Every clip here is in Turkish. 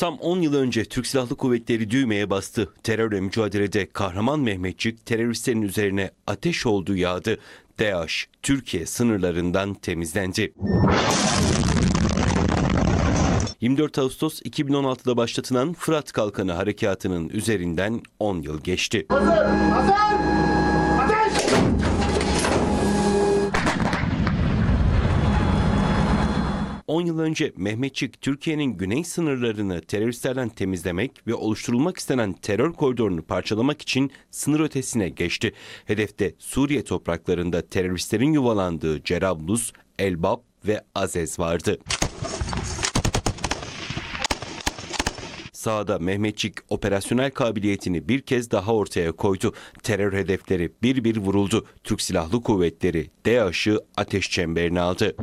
Tam 10 yıl önce Türk Silahlı Kuvvetleri düğmeye bastı. Terörle mücadelede kahraman Mehmetçik teröristlerin üzerine ateş oldu yağdı. DAEŞ Türkiye sınırlarından temizlendi. 24 Ağustos 2016'da başlatılan Fırat Kalkanı Harekatı'nın üzerinden 10 yıl geçti. Hazır! 10 yıl önce Mehmetçik, Türkiye'nin güney sınırlarını teröristlerden temizlemek ve oluşturulmak istenen terör koridorunu parçalamak için sınır ötesine geçti. Hedefte Suriye topraklarında teröristlerin yuvalandığı Cerablus, Elbap ve Azez vardı. Sahada Mehmetçik operasyonel kabiliyetini bir kez daha ortaya koydu. Terör hedefleri bir bir vuruldu. Türk Silahlı Kuvvetleri DAEŞ'ı ateş çemberine aldı.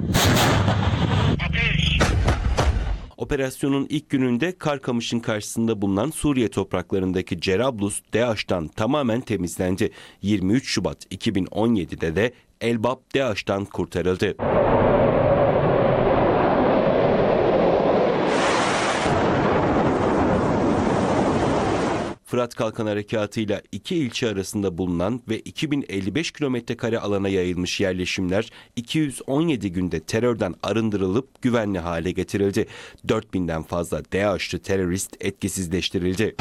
Operasyonun ilk gününde Karkamış'ın karşısında bulunan Suriye topraklarındaki Cerablus DAEŞ'tan tamamen temizlendi. 23 Şubat 2017'de de Elbap DAEŞ'tan kurtarıldı. Fırat Kalkanı Harekatı'yla iki ilçe arasında bulunan ve 2055 kilometrekare alana yayılmış yerleşimler 217 günde terörden arındırılıp güvenli hale getirildi. 4000'den fazla DAEŞ'li terörist etkisizleştirildi.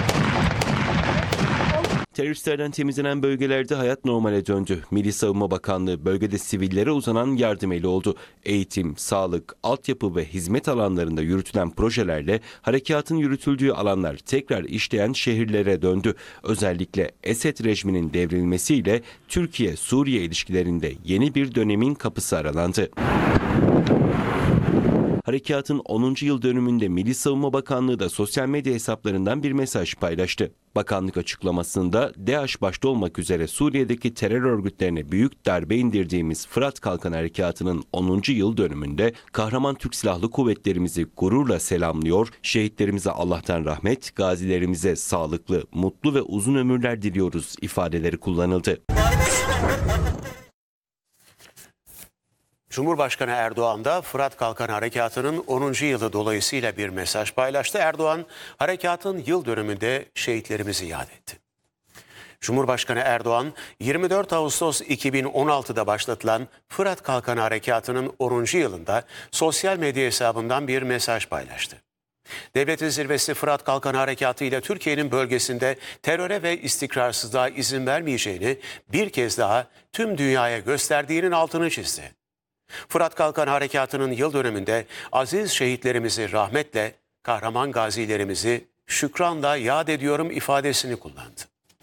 Teröristlerden temizlenen bölgelerde hayat normale döndü. Milli Savunma Bakanlığı bölgede sivillere uzanan yardım eli oldu. Eğitim, sağlık, altyapı ve hizmet alanlarında yürütülen projelerle harekatın yürütüldüğü alanlar tekrar işleyen şehirlere döndü. Özellikle Esed rejiminin devrilmesiyle Türkiye-Suriye ilişkilerinde yeni bir dönemin kapısı aralandı. Harekatın 10. yıl dönümünde Milli Savunma Bakanlığı da sosyal medya hesaplarından bir mesaj paylaştı. Bakanlık açıklamasında DAEŞ başta olmak üzere Suriye'deki terör örgütlerine büyük darbe indirdiğimiz Fırat Kalkanı Harekatı'nın 10. yıl dönümünde kahraman Türk Silahlı Kuvvetlerimizi gururla selamlıyor, şehitlerimize Allah'tan rahmet, gazilerimize sağlıklı, mutlu ve uzun ömürler diliyoruz ifadeleri kullanıldı. Cumhurbaşkanı Erdoğan da Fırat Kalkanı Harekatı'nın 10. yılı dolayısıyla bir mesaj paylaştı. Erdoğan, harekatın yıl dönümünde şehitlerimizi yad etti. Cumhurbaşkanı Erdoğan, 24 Ağustos 2016'da başlatılan Fırat Kalkanı Harekatı'nın 10. yılında sosyal medya hesabından bir mesaj paylaştı. Devletin zirvesi Fırat Kalkanı Harekatı ile Türkiye'nin bölgesinde teröre ve istikrarsızlığa izin vermeyeceğini bir kez daha tüm dünyaya gösterdiğinin altını çizdi. Fırat Kalkanı Harekatı'nın yıl dönümünde aziz şehitlerimizi rahmetle, kahraman gazilerimizi şükranla yad ediyorum ifadesini kullandı.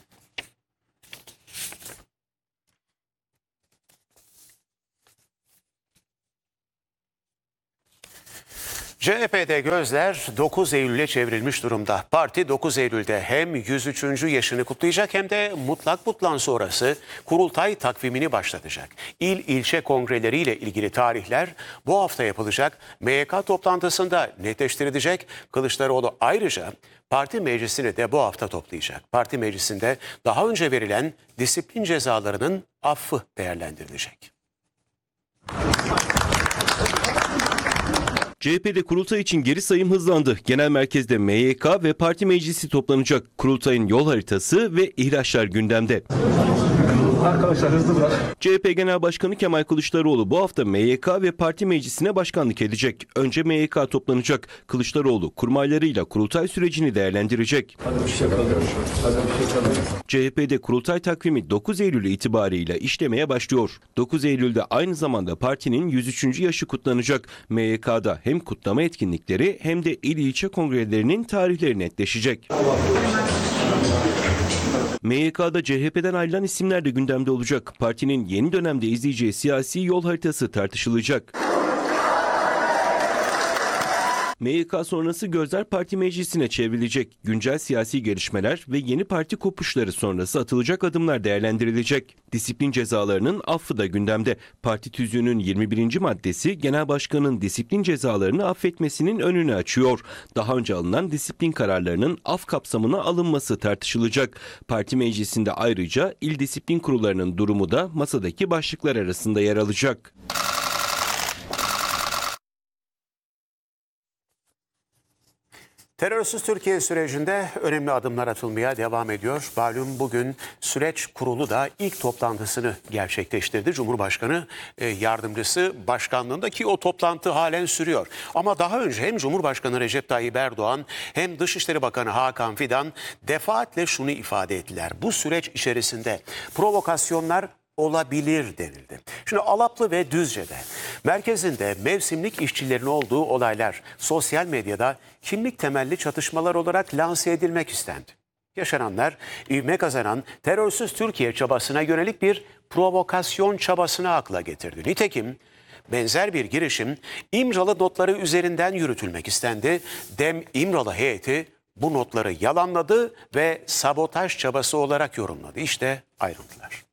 CHP'de gözler 9 Eylül'e çevrilmiş durumda. Parti 9 Eylül'de hem 103. yaşını kutlayacak hem de mutlak butlan sonrası kurultay takvimini başlatacak. İl ilçe kongreleriyle ilgili tarihler bu hafta yapılacak MYK toplantısında netleştirilecek. Kılıçdaroğlu ayrıca parti meclisini de bu hafta toplayacak. Parti meclisinde daha önce verilen disiplin cezalarının affı değerlendirilecek. CHP'de kurultay için geri sayım hızlandı. Genel merkezde MYK ve parti meclisi toplanacak. Kurultayın yol haritası ve ihraçlar gündemde. Arkadaşlar hızlı bırak. CHP Genel Başkanı Kemal Kılıçdaroğlu bu hafta MYK ve parti meclisine başkanlık edecek. Önce MYK toplanacak. Kılıçdaroğlu kurmaylarıyla kurultay sürecini değerlendirecek. CHP'de kurultay takvimi 9 Eylül itibariyle işlemeye başlıyor. 9 Eylül'de aynı zamanda partinin 103. yaşı kutlanacak. MYK'da hem kutlama etkinlikleri hem de il ilçe kongrelerinin tarihleri netleşecek. MYK'da CHP'den ayrılan isimler de gündemde olacak. Partinin yeni dönemde izleyeceği siyasi yol haritası tartışılacak. MYK sonrası gözler parti meclisine çevrilecek. Güncel siyasi gelişmeler ve yeni parti kopuşları sonrası atılacak adımlar değerlendirilecek. Disiplin cezalarının affı da gündemde. Parti tüzüğünün 21. maddesi genel başkanın disiplin cezalarını affetmesinin önünü açıyor. Daha önce alınan disiplin kararlarının af kapsamına alınması tartışılacak. Parti meclisinde ayrıca il disiplin kurullarının durumu da masadaki başlıklar arasında yer alacak. Terörsüz Türkiye sürecinde önemli adımlar atılmaya devam ediyor. Malum bugün süreç kurulu da ilk toplantısını gerçekleştirdi. Cumhurbaşkanı yardımcısı başkanlığındaki o toplantı halen sürüyor. Ama daha önce hem Cumhurbaşkanı Recep Tayyip Erdoğan hem Dışişleri Bakanı Hakan Fidan defaatle şunu ifade ettiler. Bu süreç içerisinde provokasyonlar olabilir denildi. Şimdi Alaplı ve Düzce'de merkezinde mevsimlik işçilerin olduğu olaylar sosyal medyada kimlik temelli çatışmalar olarak lanse edilmek istendi. Yaşananlar ivme kazanan terörsüz Türkiye çabasına yönelik bir provokasyon çabasını akla getirdi. Nitekim benzer bir girişim İmralı notları üzerinden yürütülmek istendi. Dem İmralı heyeti bu notları yalanladı ve sabotaj çabası olarak yorumladı. İşte ayrıntılar.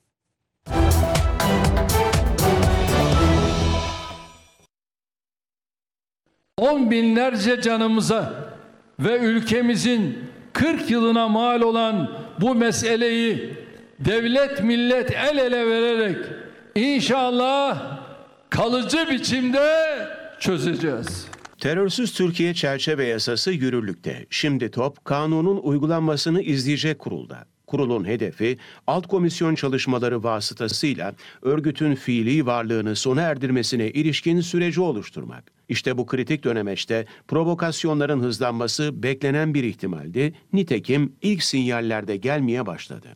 On binlerce canımıza ve ülkemizin 40 yılına mal olan bu meseleyi devlet millet el ele vererek inşallah kalıcı biçimde çözeceğiz. Terörsüz Türkiye çerçeve yasası yürürlükte. Şimdi top kanunun uygulanmasını izleyecek kurulda. Kurulun hedefi alt komisyon çalışmaları vasıtasıyla örgütün fiili varlığını sona erdirmesine ilişkin süreci oluşturmak. İşte bu kritik dönemeçte provokasyonların hızlanması beklenen bir ihtimaldi. Nitekim ilk sinyaller de gelmeye başladı.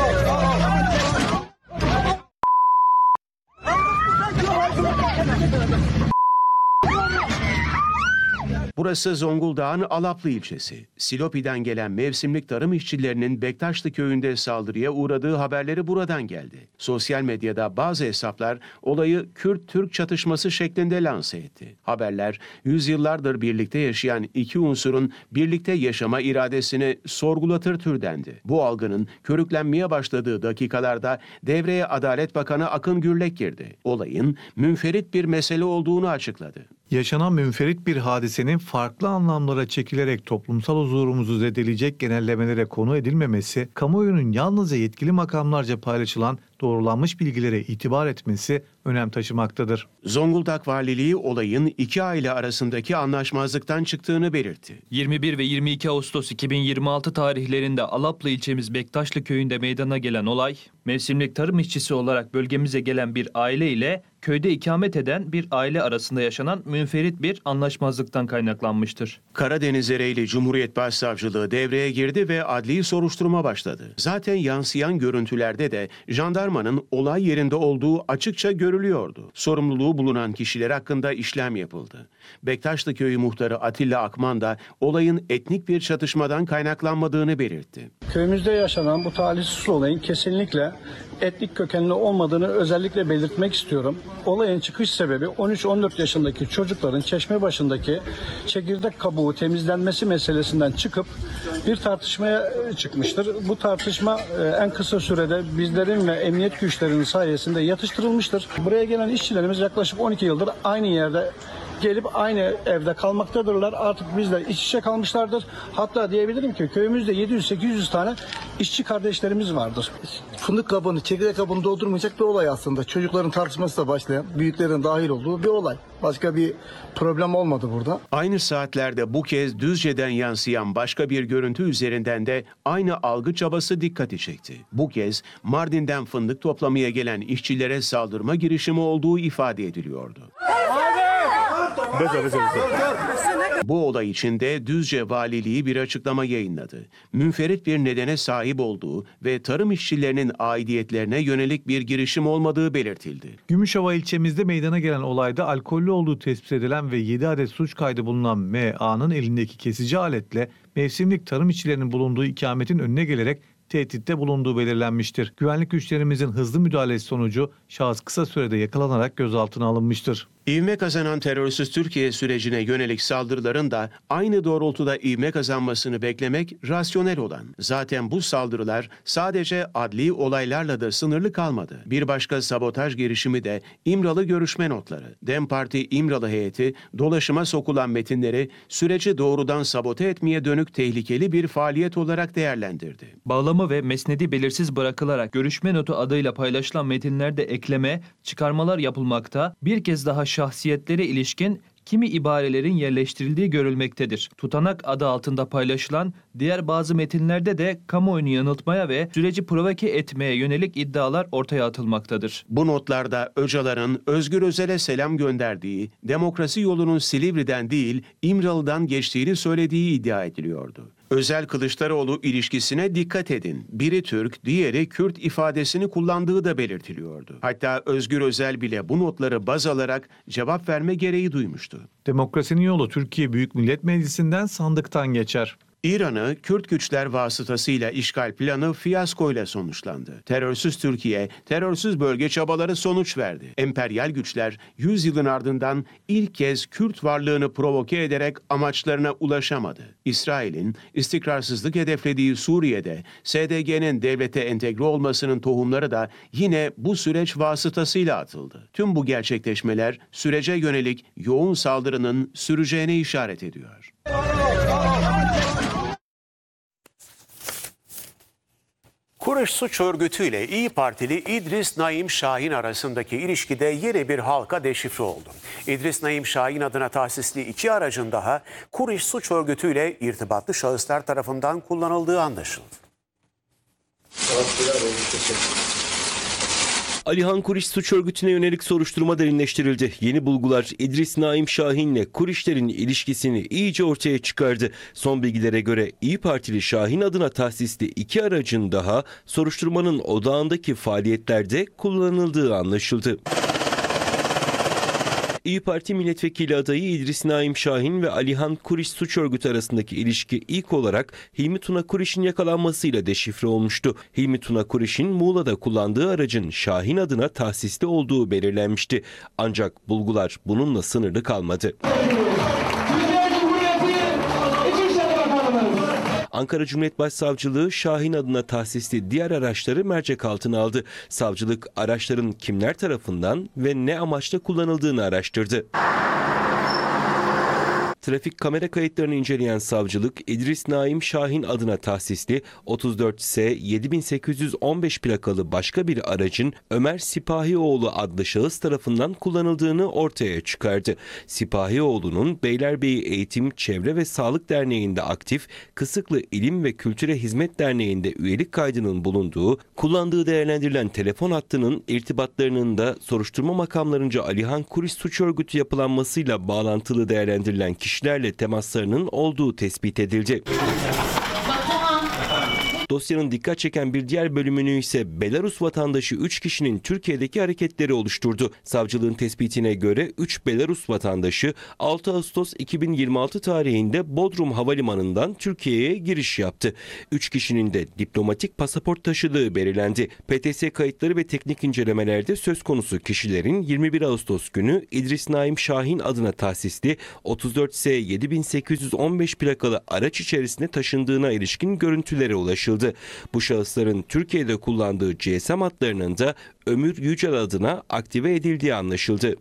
Burası Zonguldak'ın Alaplı ilçesi. Silopi'den gelen mevsimlik tarım işçilerinin Bektaşlı köyünde saldırıya uğradığı haberleri buradan geldi. Sosyal medyada bazı hesaplar olayı Kürt-Türk çatışması şeklinde lanse etti. Haberler, yüzyıllardır birlikte yaşayan iki unsurun birlikte yaşama iradesini sorgulatır türdendi. Bu algının körüklenmeye başladığı dakikalarda devreye Adalet Bakanı Akın Gürlek girdi. Olayın münferit bir mesele olduğunu açıkladı. Yaşanan münferit bir hadisenin farklı anlamlara çekilerek toplumsal huzurumuzu zedeleyecek genellemelere konu edilmemesi, kamuoyunun yalnızca yetkili makamlarca paylaşılan doğrulanmış bilgilere itibar etmesi önem taşımaktadır. Zonguldak Valiliği olayın iki aile arasındaki anlaşmazlıktan çıktığını belirtti. 21 ve 22 Ağustos 2026 tarihlerinde Alaplı ilçemiz Bektaşlı köyünde meydana gelen olay, mevsimlik tarım işçisi olarak bölgemize gelen bir aile ile köyde ikamet eden bir aile arasında yaşanan münferit bir anlaşmazlıktan kaynaklanmıştır. Karadeniz Ereğli Cumhuriyet Başsavcılığı devreye girdi ve adli soruşturma başladı. Zaten yansıyan görüntülerde de jandarmanın olay yerinde olduğu açıkça görülüyordu. Sorumluluğu bulunan kişiler hakkında işlem yapıldı. Bektaşlı Köyü muhtarı Atilla Akman da olayın etnik bir çatışmadan kaynaklanmadığını belirtti. Köyümüzde yaşanan bu talihsiz olayın kesinlikle etnik kökenli olmadığını özellikle belirtmek istiyorum. Olayın çıkış sebebi 13-14 yaşındaki çocukların çeşme başındaki çekirdek kabuğu temizlenmesi meselesinden çıkıp bir tartışmaya çıkmıştır. Bu tartışma en kısa sürede bizlerin ve emniyet güçlerinin sayesinde yatıştırılmıştır. Buraya gelen işçilerimiz yaklaşık 12 yıldır aynı yerde gelip aynı evde kalmaktadırlar. Artık bizle iç içe kalmışlardır. Hatta diyebilirim ki köyümüzde 700-800 tane işçi kardeşlerimiz vardır. Fındık kabını, çekirdek kabını doldurmayacak bir olay aslında. Çocukların tartışmasıyla başlayan, büyüklerin dahil olduğu bir olay. Başka bir problem olmadı burada. Aynı saatlerde bu kez Düzce'den yansıyan başka bir görüntü üzerinden de aynı algı çabası dikkati çekti. Bu kez Mardin'den fındık toplamaya gelen işçilere saldırma girişimi olduğu ifade ediliyordu. Bu olay içinde Düzce Valiliği bir açıklama yayınladı. Münferit bir nedene sahip olduğu ve tarım işçilerinin aidiyetlerine yönelik bir girişim olmadığı belirtildi. Gümüşhava ilçemizde meydana gelen olayda alkollü olduğu tespit edilen ve 7 adet suç kaydı bulunan M.A.'nın elindeki kesici aletle mevsimlik tarım işçilerinin bulunduğu ikametin önüne gelerek tehditte bulunduğu belirlenmiştir. Güvenlik güçlerimizin hızlı müdahalesi sonucu şahıs kısa sürede yakalanarak gözaltına alınmıştır. İvme kazanan terörsüz Türkiye sürecine yönelik saldırıların da aynı doğrultuda ivme kazanmasını beklemek rasyonel olan. Zaten bu saldırılar sadece adli olaylarla da sınırlı kalmadı. Bir başka sabotaj girişimi de İmralı görüşme notları. DEM Parti İmralı heyeti dolaşıma sokulan metinleri süreci doğrudan sabote etmeye dönük tehlikeli bir faaliyet olarak değerlendirdi. Bağlama ve mesnedi belirsiz bırakılarak görüşme notu adıyla paylaşılan metinlerde ekleme, çıkarmalar yapılmakta, bir kez daha şahsiyetlere ilişkin kimi ibarelerin yerleştirildiği görülmektedir. Tutanak adı altında paylaşılan diğer bazı metinlerde de kamuoyunu yanıltmaya ve süreci provoke etmeye yönelik iddialar ortaya atılmaktadır. Bu notlarda Öcalan'ın Özgür Özel'e selam gönderdiği, demokrasi yolunun Silivri'den değil İmralı'dan geçtiğini söylediği iddia ediliyordu. Özel-Kılıçdaroğlu ilişkisine dikkat edin. Biri Türk, diğeri Kürt ifadesini kullandığı da belirtiliyordu. Hatta Özgür Özel bile bu notları baz alarak cevap verme gereği duymuştu. Demokrasinin yolu Türkiye Büyük Millet Meclisi'nden sandıktan geçer. İran'ı Kürt güçler vasıtasıyla işgal planı fiyaskoyla sonuçlandı. Terörsüz Türkiye, terörsüz bölge çabaları sonuç verdi. Emperyal güçler 100 yılın ardından ilk kez Kürt varlığını provoke ederek amaçlarına ulaşamadı. İsrail'in istikrarsızlık hedeflediği Suriye'de SDG'nin devlete entegre olmasının tohumları da yine bu süreç vasıtasıyla atıldı. Tüm bu gerçekleşmeler sürece yönelik yoğun saldırının süreceğine işaret ediyor. Kureyş suç örgütüyle İyi Partili İdris Naim Şahin arasındaki ilişkide yeni bir halka deşifre oldu. İdris Naim Şahin adına tahsisli 2 aracın daha Kureyş suç örgütüyle irtibatlı şahıslar tarafından kullanıldığı anlaşıldı. Alihan Kuriş suç örgütüne yönelik soruşturma derinleştirildi. Yeni bulgular İdris Naim Şahin'le Kurişlerin ilişkisini iyice ortaya çıkardı. Son bilgilere göre İyi Partili Şahin adına tahsisli 2 aracın daha soruşturmanın odağındaki faaliyetlerde kullanıldığı anlaşıldı. İyi Parti milletvekili adayı İdris Naim Şahin ve Alihan Kuriş suç örgütü arasındaki ilişki ilk olarak Hilmi Tuna Kuriş'in yakalanmasıyla deşifre olmuştu. Hilmi Tuna Kuriş'in Muğla'da kullandığı aracın Şahin adına tahsisli olduğu belirlenmişti. Ancak bulgular bununla sınırlı kalmadı. Ankara Cumhuriyet Başsavcılığı Şahin adına tahsisli diğer araçları mercek altına aldı. Savcılık araçların kimler tarafından ve ne amaçla kullanıldığını araştırdı. Trafik kamera kayıtlarını inceleyen savcılık İdris Naim Şahin adına tahsisli 34S 7815 plakalı başka bir aracın Ömer Sipahioğlu adlı şahıs tarafından kullanıldığını ortaya çıkardı. Sipahioğlu'nun Beylerbeyi Eğitim, Çevre ve Sağlık Derneği'nde aktif, Kısıklı İlim ve Kültüre Hizmet Derneği'nde üyelik kaydının bulunduğu, kullandığı değerlendirilen telefon hattının irtibatlarının da soruşturma makamlarınca Alihan Kuriş suç örgütü yapılanmasıyla bağlantılı değerlendirilen kişilerle temaslarının olduğu tespit edildi. Dosyanın dikkat çeken bir diğer bölümünü ise Belarus vatandaşı 3 kişinin Türkiye'deki hareketleri oluşturdu. Savcılığın tespitine göre 3 Belarus vatandaşı 6 Ağustos 2026 tarihinde Bodrum Havalimanı'ndan Türkiye'ye giriş yaptı. 3 kişinin de diplomatik pasaport taşıdığı belirlendi. PTS kayıtları ve teknik incelemelerde söz konusu kişilerin 21 Ağustos günü İdris Naim Şahin adına tahsisli 34S 7815 plakalı araç içerisinde taşındığına ilişkin görüntülere ulaşıldı. Bu şahısların Türkiye'de kullandığı GSM hatlarının da Ömür Yücel adına aktive edildiği anlaşıldı.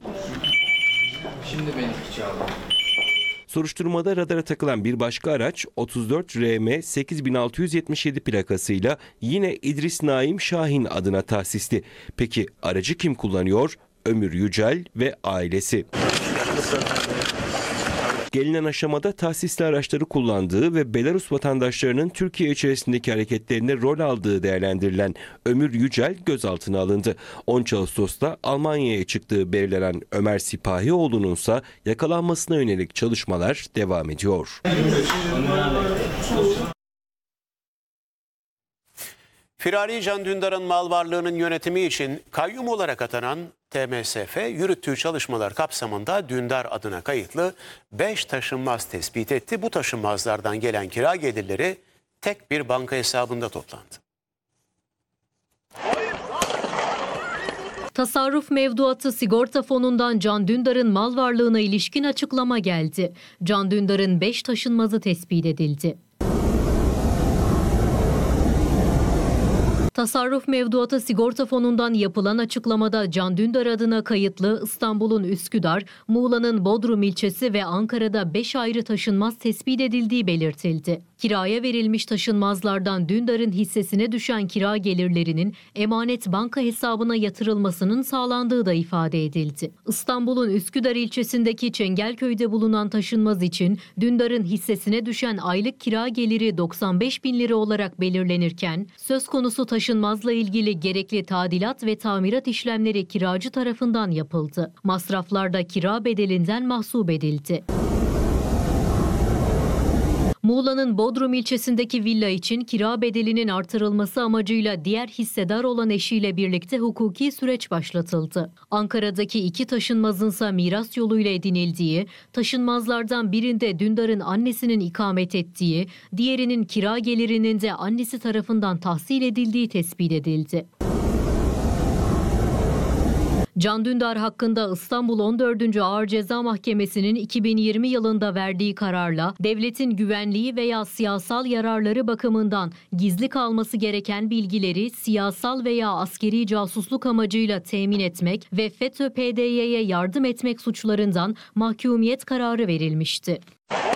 Soruşturmada radara takılan bir başka araç 34 RM 8677 plakasıyla yine İdris Naim Şahin adına tahsisli. Peki aracı kim kullanıyor? Ömür Yücel ve ailesi. Gelinen aşamada tahsisli araçları kullandığı ve Belarus vatandaşlarının Türkiye içerisindeki hareketlerinde rol aldığı değerlendirilen Ömür Yücel gözaltına alındı. 13 Ağustos'ta Almanya'ya çıktığı belirlenen Ömer Sipahioğlu'nun ise yakalanmasına yönelik çalışmalar devam ediyor. Firari Can Dündar'ın mal varlığının yönetimi için kayyum olarak atanan TMSF yürüttüğü çalışmalar kapsamında Dündar adına kayıtlı 5 taşınmaz tespit etti. Bu taşınmazlardan gelen kira gelirleri tek bir banka hesabında toplandı. Tasarruf Mevduatı Sigorta Fonu'ndan Can Dündar'ın mal varlığına ilişkin açıklama geldi. Can Dündar'ın 5 taşınmazı tespit edildi. Tasarruf Mevduatı Sigorta Fonu'ndan yapılan açıklamada Can Dündar adına kayıtlı İstanbul'un Üsküdar, Muğla'nın Bodrum ilçesi ve Ankara'da 5 ayrı taşınmaz tespit edildiği belirtildi. Kiraya verilmiş taşınmazlardan Dündar'ın hissesine düşen kira gelirlerinin emanet banka hesabına yatırılmasının sağlandığı da ifade edildi. İstanbul'un Üsküdar ilçesindeki Çengelköy'de bulunan taşınmaz için Dündar'ın hissesine düşen aylık kira geliri 95 bin lira olarak belirlenirken, söz konusu taşınmazla ilgili gerekli tadilat ve tamirat işlemleri kiracı tarafından yapıldı. Masraflar da kira bedelinden mahsup edildi. Muğla'nın Bodrum ilçesindeki villa için kira bedelinin artırılması amacıyla diğer hissedar olan eşiyle birlikte hukuki süreç başlatıldı. Ankara'daki 2 taşınmazınsa miras yoluyla edinildiği, taşınmazlardan birinde Dündar'ın annesinin ikamet ettiği, diğerinin kira gelirinin de annesi tarafından tahsil edildiği tespit edildi. Can Dündar hakkında İstanbul 14. Ağır Ceza Mahkemesi'nin 2020 yılında verdiği kararla devletin güvenliği veya siyasal yararları bakımından gizli kalması gereken bilgileri siyasal veya askeri casusluk amacıyla temin etmek ve FETÖ-PDY'ye yardım etmek suçlarından mahkumiyet kararı verilmişti.